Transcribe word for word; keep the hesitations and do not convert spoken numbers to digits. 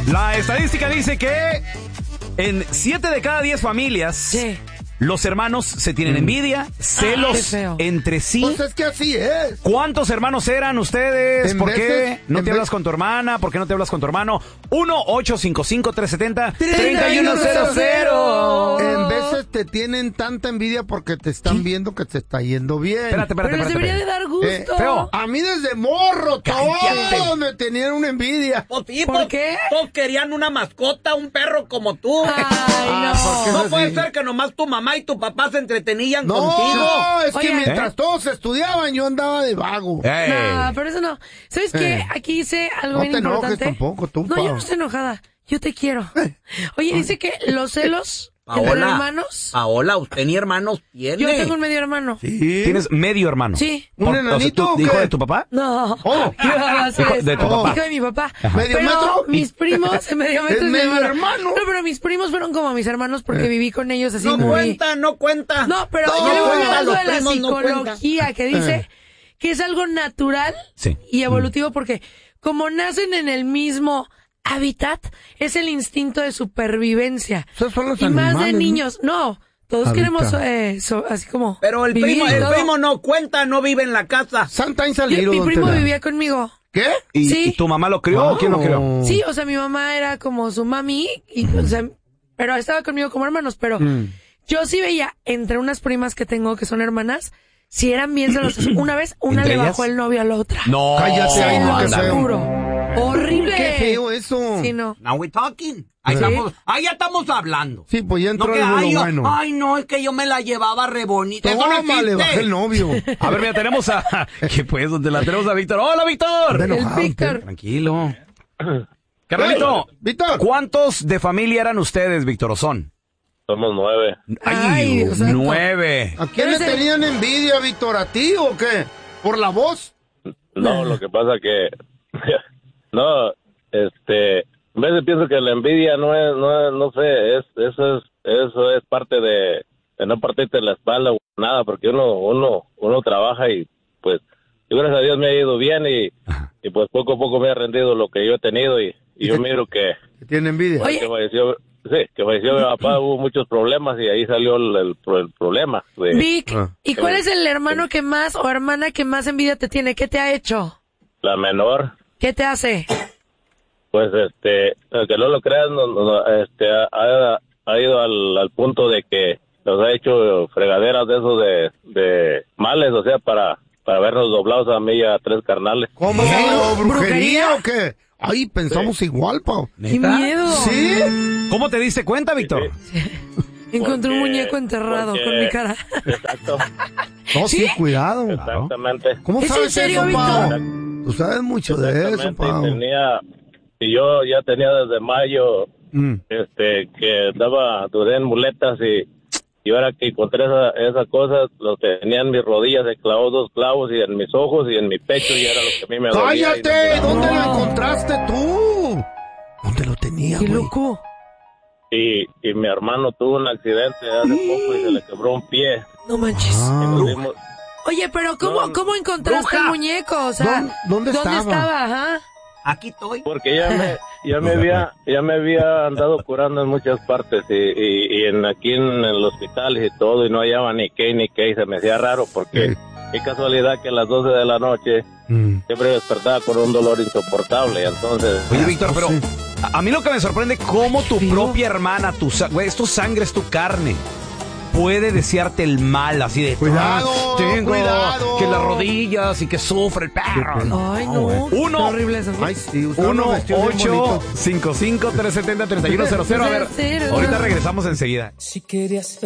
La estadística dice que en siete de cada diez familias... Sí. Los hermanos se tienen mm. envidia, celos ah, entre sí. Pues es que así es. ¿Cuántos hermanos eran ustedes? En ¿Por veces, qué no te vez... hablas con tu hermana? ¿Por qué no te hablas con tu hermano? uno ocho cinco cinco, tres siete cero, tres uno cero cero. En veces te tienen tanta envidia porque te están ¿Qué? viendo que te está yendo bien. Espérate, espérate, Pero les espérate, debería espérate. de dar gusto. Eh, feo. A mí desde morro, todos me tenían una envidia. Pues sí, ¿Por pues, qué? Todos querían una mascota, un perro como tú. Ay, no. Ah, no puede ser que nomás tu mamá y tu papá se entretenían no, contigo. No, es Oigan. que mientras ¿Eh? todos estudiaban, yo andaba de vago. Hey. No, pero eso no. ¿Sabes qué? Eh. Aquí dice algo No bien te importante. enojes tampoco, tú, No, Pau. yo no estoy enojada. Yo te quiero. Oye, dice que los celos entre Paola, hermanos... Paola, ¿usted ni hermanos tiene? Yo tengo un medio hermano. Sí. ¿Tienes medio hermano? Sí. ¿Un Por- o sea, enanito ¿tú- o qué? ¿Hijo de tu papá? No. Oh. ¿Qué vas a hacer Hijo eso? de tu papá. Hijo de mi papá. ¿Medio pero metro? mis primos, medio metro ¿Es es mi medio hermano. hermano? No, pero mis primos fueron como mis hermanos porque viví con ellos así No muy... cuenta, no cuenta. No, pero No, yo le voy a cuenta, hablar algo los de la primos no psicología que dice que es algo natural Sí. y evolutivo porque como nacen en el mismo hábitat, es el instinto de supervivencia. Esos son los y más animales, de ¿no? niños, no, todos Hábitat. queremos eh, so- así como Pero el vivir primo, y el todo. primo no cuenta, no vive en la casa. Sometimes a Yo- little, mi don primo Tela. vivía conmigo. ¿Qué? ¿Y, Sí. ¿Y tu mamá lo crió o quién lo crió? Sí, o sea, mi mamá era como su mami, y, o sea, pero estaba conmigo como hermanos, pero Mm. yo sí veía entre unas primas que tengo que son hermanas, si eran bien celosas. Una vez, una ¿Entre le ellas? bajó el novio a la otra. No. Cállate, ay, no, qué anda. feo. Juro. Horrible. Qué feo eso. Sí, no. Now we talking. Ahí, Sí. estamos, ahí ya estamos hablando. Sí, pues ya entró No que, algo ay, yo- bueno. ay, no, es que yo me la llevaba re bonita. Eso no Toma, le bajé existe. el novio. A ver, mira, tenemos a... ¿Qué pues? ¿Dónde la tenemos a Víctor? ¡Hola, Víctor! Anda El enojado, Víctor. Tranquilo. Carnalito, Víctor. ¿cuántos de familia eran ustedes, Víctor, o son? Somos nueve. Ay, Dios santo. nueve. ¿A quién le Pero ese- tenían envidia, Víctor? ¿A ti o qué? ¿Por la voz? No, lo que pasa que... no, este... A veces pienso que la envidia no es, no, es- no sé, es, eso es, eso es parte de, de no partirte la espalda o nada, porque uno, uno, uno trabaja y pues, y gracias a Dios me ha ido bien y, y pues poco a poco me ha rendido lo que yo he tenido y, y yo miro que, ¿Que tiene envidia? Oye. que falleció, sí, que falleció mi papá, hubo muchos problemas y ahí salió el, el, el problema. De, Vic, Ah. ¿y cuál es el hermano que más o hermana que más envidia te tiene? ¿Qué te ha hecho? la menor. ¿Qué te hace? Pues, este, que no lo creas, no, no, este, ha, ha ido al, al punto de que nos ha hecho fregaderas de esos de, de males, o sea, para, para vernos doblados a mí y a tres carnales. ¿Cómo? ¿Qué? ¿Brujería ¿Brujería? o qué? Ay, pensamos igual, Pau. ¡Qué miedo! ¿Sí? ¿Cómo te diste cuenta, Víctor? Encontré un Porque- muñeco enterrado porque- con mi cara. Exacto, No, sí, cuidado. exactamente. ¿Cómo ¿Es en sabes serio, eso, Pau? Víctor? Tú sabes mucho de eso, Exactamente, y Pau. tenía, y yo ya tenía desde mayo, Mm. este, que andaba, duré en muletas y, y ahora que encontré esa, esa cosa, lo tenía en mis rodillas, se clavó dos clavos y en mis ojos y en mi pecho y era lo que a mí me dolía. y ¡Cállate! no- ¿Dónde lo encontraste tú? ¿Dónde lo tenía, ¡Qué güey? loco! Y, y mi hermano tuvo un accidente hace poco y se le quebró un pie. No manches. Ah. Y nos dimos- Oye, pero ¿cómo, No, ¿cómo encontraste bruja. el muñeco? O sea, ¿Dónde- dónde estaba? estaba? Ajá. Aquí estoy. porque ya me, ya me había, ya me había andado curando en muchas partes y, y, y en aquí en el hospital y todo y no hallaba ni qué ni qué y se me hacía raro porque Sí. qué casualidad que a las doce de la noche Mm. siempre despertaba con un dolor insoportable y entonces Oye, Víctor, pero Sí. a, a mí lo que me sorprende cómo tu feo. propia hermana, tu sa- güey, es tu sangre, es tu carne, puede desearte el mal, así de... Cuidado, "Ah, tengo cuidado". que las rodillas y que sufre el perro. pena. Ay, no. Uno. Qué horrible eso. Ay, sí, usaron uno unos vestidos bien ocho bonitos. cinco cinco tres siete cero tres uno cero cero. A ver, Cero, cero. ahorita regresamos enseguida. Si querías